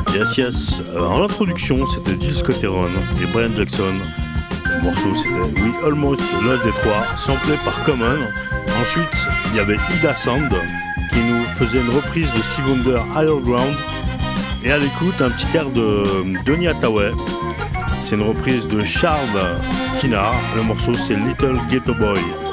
Yes, yes. En introduction, c'était Jill Scott Heron et Brian Jackson. Le morceau, c'était We Almost Lost Detroit, samplé par Common. Ensuite, il y avait Ida Sound qui nous faisait une reprise de Stevie Wonder Higher Ground. Et à l'écoute, un petit air de Donny Hathaway. C'est une reprise de Charles Kinard. Le morceau, c'est Little Ghetto Boy.